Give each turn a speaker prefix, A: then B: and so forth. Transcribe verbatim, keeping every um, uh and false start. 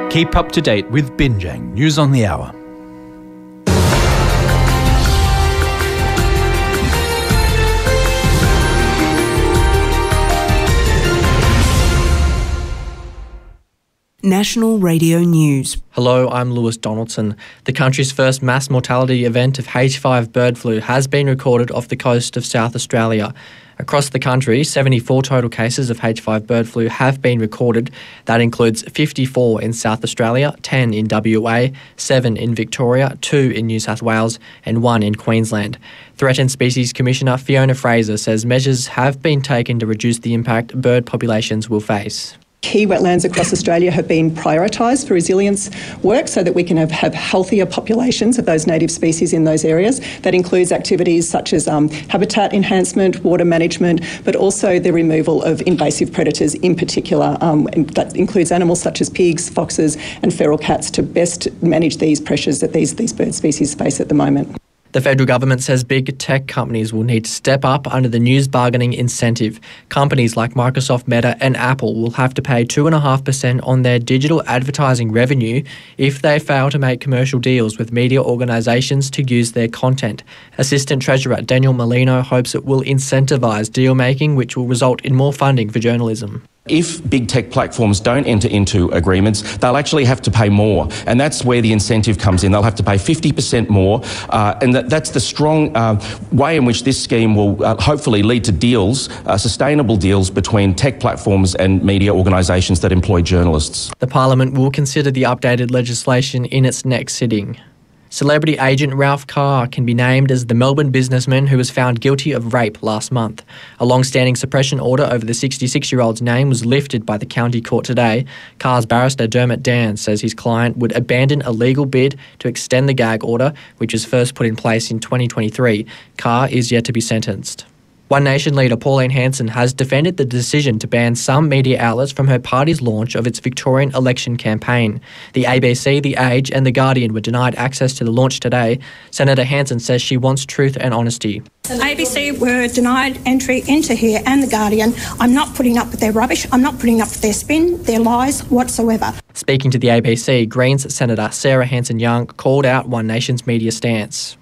A: Keep up to date with Binjang News on the Hour.
B: National Radio News.
C: Hello, I'm Lewis Donaldson. The country's first mass mortality event of H five bird flu has been recorded off the coast of South Australia. Across the country, seventy-four total cases of H five bird flu have been recorded. That includes fifty-four in South Australia, ten in W A, seven in Victoria, two in New South Wales and one in Queensland. Threatened Species Commissioner Fiona Fraser says measures have been taken to reduce the impact bird populations will face.
D: Key wetlands across Australia have been prioritised for resilience work so that we can have, have healthier populations of those native species in those areas. That includes activities such as um, habitat enhancement, water management, but also the removal of invasive predators in particular. Um, and that includes animals such as pigs, foxes and feral cats to best manage these pressures that these, these bird species face at the moment.
C: The federal government says big tech companies will need to step up under the news bargaining incentive. Companies like Microsoft, Meta and Apple will have to pay two point five percent on their digital advertising revenue if they fail to make commercial deals with media organisations to use their content. Assistant Treasurer Daniel Molino hopes it will incentivise deal making, which will result in more funding for journalism.
E: If big tech platforms don't enter into agreements, they'll actually have to pay more. And that's where the incentive comes in. They'll have to pay fifty percent more. Uh, and that, that's the strong uh, way in which this scheme will uh, hopefully lead to deals, uh, sustainable deals between tech platforms and media organisations that employ journalists.
C: The Parliament will consider the updated legislation in its next sitting. Celebrity agent Ralph Carr can be named as the Melbourne businessman who was found guilty of rape last month. A long-standing suppression order over the sixty-six-year-old's name was lifted by the county court today. Carr's barrister Dermot Dan says his client would abandon a legal bid to extend the gag order, which was first put in place in twenty twenty-three. Carr is yet to be sentenced. One Nation leader Pauline Hanson has defended the decision to ban some media outlets from her party's launch of its Victorian election campaign. The A B C, The Age and The Guardian were denied access to the launch today. Senator Hanson says she wants truth and honesty.
F: A B C were denied entry into here and The Guardian. I'm not putting up with their rubbish. I'm not putting up with their spin, their lies whatsoever.
C: Speaking to the A B C, Greens Senator Sarah Hanson-Young called out One Nation's media stance.